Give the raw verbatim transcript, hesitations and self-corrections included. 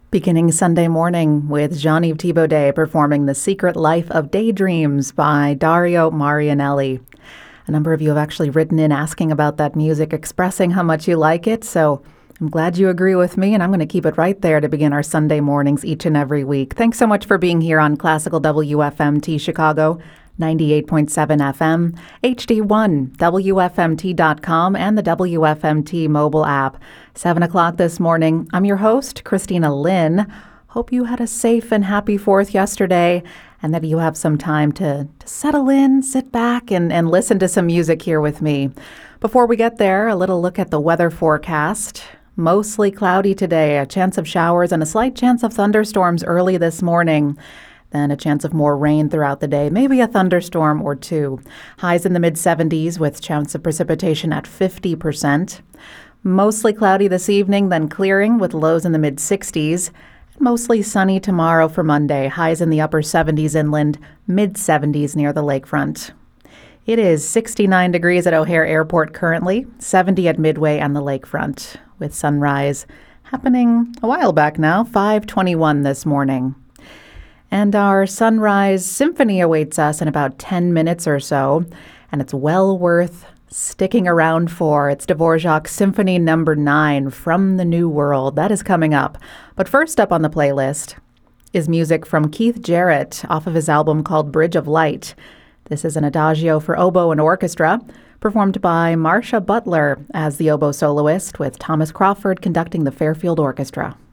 Beginning Sunday morning with Jean-Yves Thibaudet performing The Secret Life of Daydreams by Dario Marianelli. A number of you have actually written in asking about that music, expressing how much you like it, so I'm glad you agree with me, and I'm going to keep it right there to begin our Sunday mornings each and every week. Thanks so much for being here on Classical W F M T Chicago, ninety-eight point seven F M, H D one, W F M T dot com, and the W F M T mobile app. seven o'clock this morning. I'm your host, Christina Lynn. Hope you had a safe and happy fourth yesterday, and that you have some time to, to settle in, sit back, and, and listen to some music here with me. Before we get there, a little look at the weather forecast. Mostly cloudy today, a chance of showers and a slight chance of thunderstorms early this morning. Then a chance of more rain throughout the day, maybe a thunderstorm or two. Highs in the mid seventies with chance of precipitation at fifty percent. Mostly cloudy this evening, then clearing with lows in the mid sixties. Mostly sunny tomorrow for Monday. Highs in the upper seventies inland, mid seventies near the lakefront. It is sixty-nine degrees at O'Hare Airport currently, seventy at Midway and the lakefront, with sunrise happening a while back now, five twenty-one this morning. And our sunrise symphony awaits us in about ten minutes or so, and it's well worth sticking around for. It's Dvorak's Symphony Number nine, From the New World. That is coming up. But first up on the playlist is music from Keith Jarrett off of his album called Bridge of Light. This is an adagio for oboe and orchestra, performed by Marcia Butler as the oboe soloist, with Thomas Crawford conducting the Fairfield Orchestra.